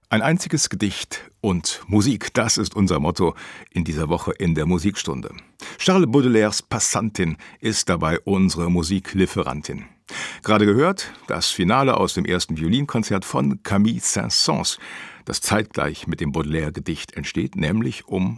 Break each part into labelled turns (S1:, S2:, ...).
S1: Ein einziges Gedicht und Musik, das ist unser Motto in dieser Woche in der Musikstunde. Charles Baudelaires Passantin ist dabei unsere Musiklieferantin. Gerade gehört, das Finale aus dem ersten Violinkonzert von Camille Saint-Saëns, das zeitgleich mit dem Baudelaire-Gedicht entsteht, nämlich um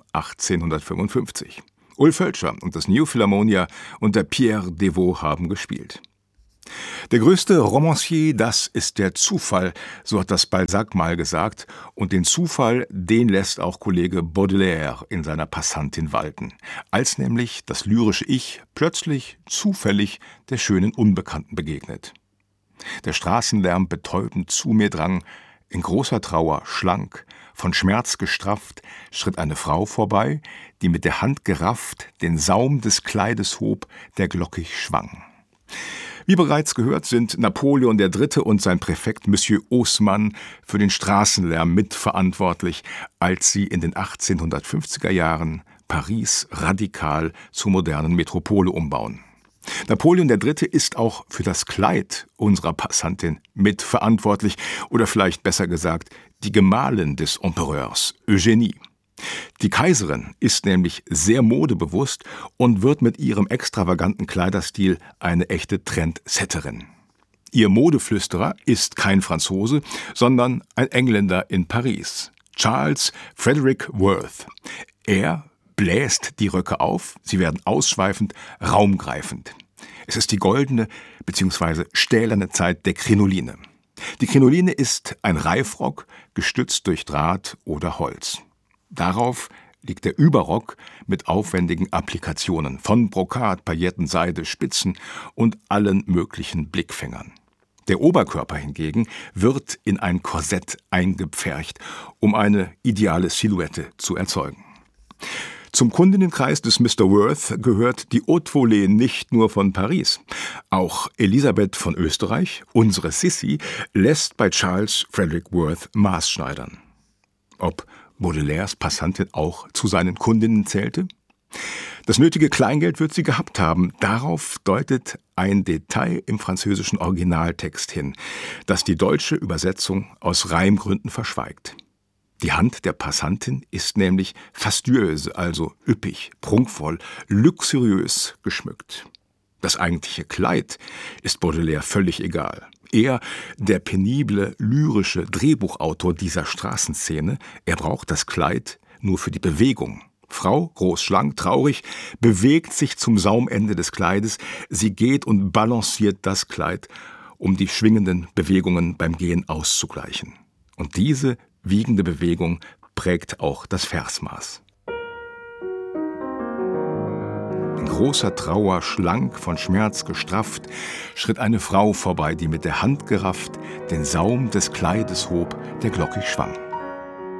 S1: 1855. Ulf Völscher und das New Philharmonia unter Pierre Devaux haben gespielt. Der größte Romancier, das ist der Zufall, so hat das Balzac mal gesagt, und den Zufall, den lässt auch Kollege Baudelaire in seiner Passantin walten, als nämlich das lyrische Ich plötzlich zufällig der schönen Unbekannten begegnet. Der Straßenlärm betäubend zu mir drang, in großer Trauer, schlank, von Schmerz gestrafft, schritt eine Frau vorbei, die mit der Hand gerafft den Saum des Kleides hob, der glockig schwang. Wie bereits gehört, sind Napoleon III. Und sein Präfekt Monsieur Haussmann für den Straßenlärm mitverantwortlich, als sie in den 1850er Jahren Paris radikal zur modernen Metropole umbauen. Napoleon III. Ist auch für das Kleid unserer Passantin mitverantwortlich, oder vielleicht besser gesagt, die Gemahlin des Empereurs, Eugénie. Die Kaiserin ist nämlich sehr modebewusst und wird mit ihrem extravaganten Kleiderstil eine echte Trendsetterin. Ihr Modeflüsterer ist kein Franzose, sondern ein Engländer in Paris, Charles Frederick Worth. Er bläst die Röcke auf, sie werden ausschweifend, raumgreifend. Es ist die goldene bzw. stählerne Zeit der Krinoline. Die Krinoline ist ein Reifrock, gestützt durch Draht oder Holz. Darauf liegt der Überrock mit aufwendigen Applikationen von Brokat, Pailletten, Seide, Spitzen und allen möglichen Blickfängern. Der Oberkörper hingegen wird in ein Korsett eingepfercht, um eine ideale Silhouette zu erzeugen. Zum Kundinnenkreis des Mr. Worth gehört die Haute Volée nicht nur von Paris. Auch Elisabeth von Österreich, unsere Sissi, lässt bei Charles Frederick Worth maßschneidern. Ob Baudelaires Passantin auch zu seinen Kundinnen zählte? Das nötige Kleingeld wird sie gehabt haben. Darauf deutet ein Detail im französischen Originaltext hin, das die deutsche Übersetzung aus Reimgründen verschweigt. Die Hand der Passantin ist nämlich fastuös, also üppig, prunkvoll, luxuriös geschmückt. Das eigentliche Kleid ist Baudelaire völlig egal. Er, der penible, lyrische Drehbuchautor dieser Straßenszene, er braucht das Kleid nur für die Bewegung. Frau, groß, schlank, traurig, bewegt sich zum Saumende des Kleides. Sie geht und balanciert das Kleid, um die schwingenden Bewegungen beim Gehen auszugleichen. Und diese wiegende Bewegung prägt auch das Versmaß. In großer Trauer, schlank, von Schmerz gestrafft, schritt eine Frau vorbei, die mit der Hand gerafft den Saum des Kleides hob, der glockig schwang.